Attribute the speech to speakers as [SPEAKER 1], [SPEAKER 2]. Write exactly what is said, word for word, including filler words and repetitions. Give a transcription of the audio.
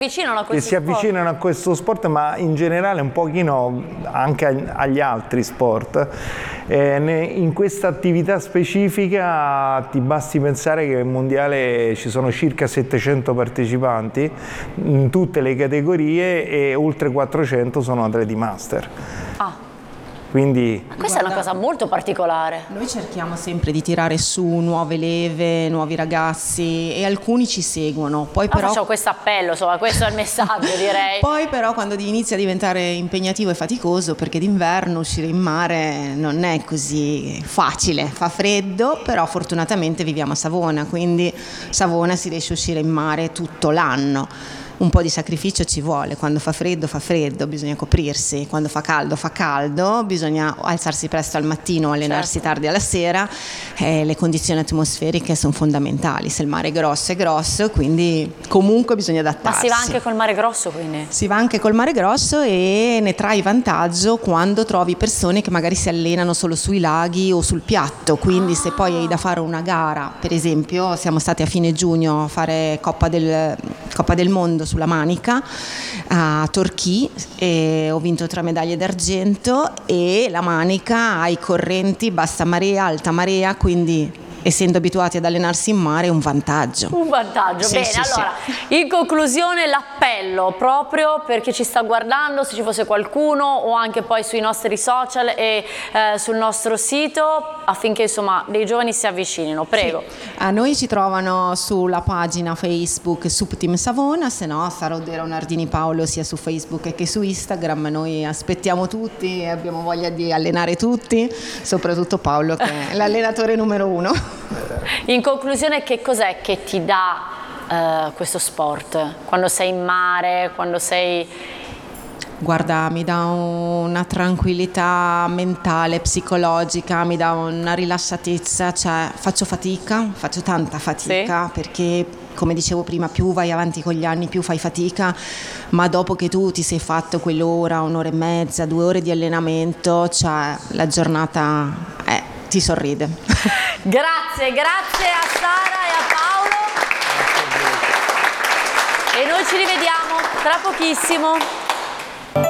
[SPEAKER 1] avvicinano a
[SPEAKER 2] che
[SPEAKER 1] questo
[SPEAKER 2] si
[SPEAKER 1] sport.
[SPEAKER 2] avvicinano a questo sport, ma in generale un pochino anche ag- agli altri sport. Eh, ne- in questa attività specifica ti basti pensare che nel mondiale ci sono circa settecento partecipanti in tutte le categorie e oltre quattrocento sono atleti master.
[SPEAKER 1] Ah.
[SPEAKER 2] Quindi
[SPEAKER 1] Questa Guarda, è una cosa molto particolare.
[SPEAKER 3] Noi cerchiamo sempre di tirare su nuove leve, nuovi ragazzi e alcuni ci seguono. Poi
[SPEAKER 1] però
[SPEAKER 3] però
[SPEAKER 1] facciamo questo appello, insomma, questo è il messaggio, direi.
[SPEAKER 3] Poi però quando inizia a diventare impegnativo e faticoso, perché d'inverno uscire in mare non è così facile, fa freddo, però fortunatamente viviamo a Savona, quindi Savona si riesce a uscire in mare tutto l'anno. Un po' di sacrificio ci vuole, quando fa freddo fa freddo, bisogna coprirsi, quando fa caldo fa caldo, bisogna alzarsi presto al mattino, allenarsi certo. tardi alla sera, eh, le condizioni atmosferiche sono fondamentali, se il mare è grosso è grosso, quindi comunque bisogna adattarsi.
[SPEAKER 1] Ma si va anche col mare grosso quindi?
[SPEAKER 3] Si va anche col mare grosso e ne trai vantaggio quando trovi persone che magari si allenano solo sui laghi o sul piatto, quindi ah. se poi hai da fare una gara, per esempio siamo stati a fine giugno a fare Coppa del, Coppa del Mondo sulla Manica a Torquay e ho vinto tre medaglie d'argento e la Manica ha i correnti bassa marea, alta marea, quindi essendo abituati ad allenarsi in mare è un vantaggio.
[SPEAKER 1] Un vantaggio,
[SPEAKER 3] sì,
[SPEAKER 1] bene,
[SPEAKER 3] sì,
[SPEAKER 1] allora
[SPEAKER 3] sì.
[SPEAKER 1] in conclusione l'appello proprio per chi ci sta guardando, se ci fosse qualcuno o anche poi sui nostri social e eh, sul nostro sito affinché insomma dei giovani si avvicinino, prego.
[SPEAKER 3] Sì. A noi ci trovano sulla pagina Facebook Subteam Savona, se no Sarodero Nardini Paolo sia su Facebook che su Instagram, noi aspettiamo tutti e abbiamo voglia di allenare tutti, soprattutto Paolo che è l'allenatore numero uno.
[SPEAKER 1] In conclusione, che cos'è che ti dà uh, questo sport? Quando sei in mare, quando sei...
[SPEAKER 3] Guarda, mi dà una tranquillità mentale, psicologica, mi dà una rilassatezza, cioè faccio fatica, faccio tanta fatica sì. perché come dicevo prima più vai avanti con gli anni più fai fatica, ma dopo che tu ti sei fatto quell'ora, un'ora e mezza, due ore di allenamento, cioè la giornata è... ti sorride.
[SPEAKER 1] Grazie, grazie a Sara e a Paolo. E noi ci rivediamo tra pochissimo.